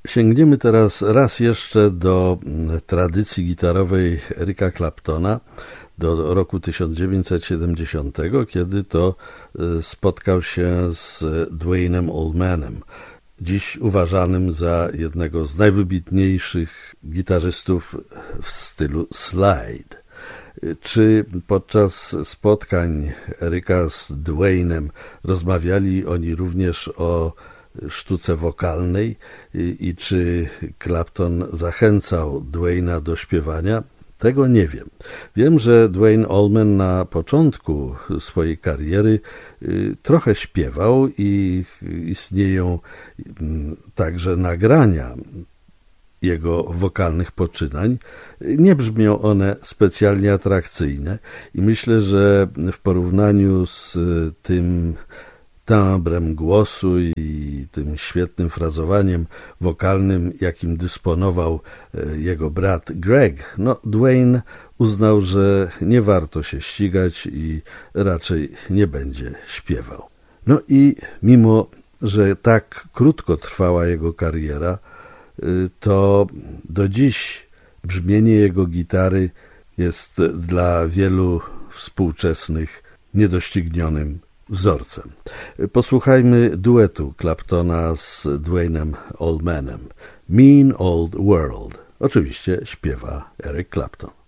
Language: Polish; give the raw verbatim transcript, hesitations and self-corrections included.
Sięgniemy teraz raz jeszcze do tradycji gitarowej Erika Claptona, do roku tysiąc dziewięćset siedemdziesiątego, kiedy to spotkał się z Duane'em Allmanem, dziś uważanym za jednego z najwybitniejszych gitarzystów w stylu slide. Czy podczas spotkań Eryka z Duane'em rozmawiali oni również o sztuce wokalnej i, i czy Clapton zachęcał Duane'a do śpiewania? Tego nie wiem. Wiem, że Duane Allman na początku swojej kariery y, trochę śpiewał i istnieją y, także nagrania jego wokalnych poczynań. Nie brzmią one specjalnie atrakcyjne i myślę, że w porównaniu z tym timbrem głosu i tym świetnym frazowaniem wokalnym, jakim dysponował jego brat Greg, no Duane uznał, że nie warto się ścigać i raczej nie będzie śpiewał. No i mimo, że tak krótko trwała jego kariera, to do dziś brzmienie jego gitary jest dla wielu współczesnych niedoścignionym wzorcem. Posłuchajmy duetu Claptona z Duane'em Allmanem. Mean Old World. Oczywiście śpiewa Eric Clapton.